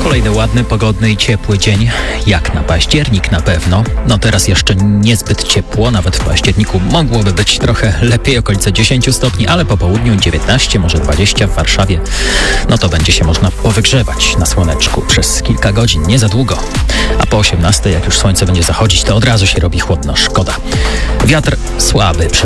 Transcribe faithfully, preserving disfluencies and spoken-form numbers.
Kolejny ładny, pogodny i ciepły dzień, jak na październik na pewno. No teraz jeszcze niezbyt ciepło, nawet w październiku mogłoby być trochę lepiej, okolice dziesięć stopni, ale po południu dziewiętnaście, może dwadzieścia w Warszawie. No to będzie się można powygrzewać na słoneczku przez kilka godzin, nie za długo. A po osiemnastej, jak już słońce będzie zachodzić, to od razu się robi chłodno, szkoda. Wiatr słaby,